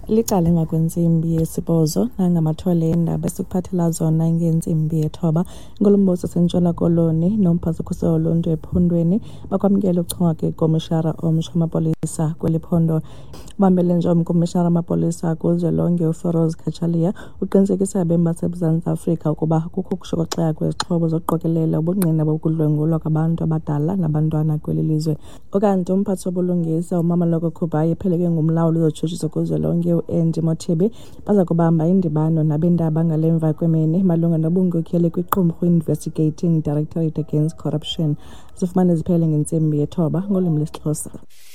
Licala ngakwentsimbi yesibhozo nangamathole endaba esikuphathela zona ngentsimbi yethoba. Inkulumbuso seNtshona Koloni nomphathi okhuselo loluntu ephondweni bakwamkela ukuchongwa kwekomishara omtsha wamapolisa kweli phondo. Ubambele nje umkomishara wamapolisa kuzwelonke uFeroz Kachalia uqinisekisa abemi baseMzantsi Afrika ukuba kukho ukushokoxeka kwezixhobo zokuqokelela ubungqina bokudlwengulwa kwabantu abadala nabantwana kweli lizwe. Ukanti umphathi wobulungisa uMamaloko Kubayi epheleke ngumlawuli wezotshutshiso kuzwelonke u-Andy Mothibi baza kubamba indibano nabendaba ngalemva kwemini malunga nobunkokheli kwiqumrhu Investigating Directorate Against Corruption. Zifumane ziphele ngentsimbi yethoba ngolwimi lwesiXhosa.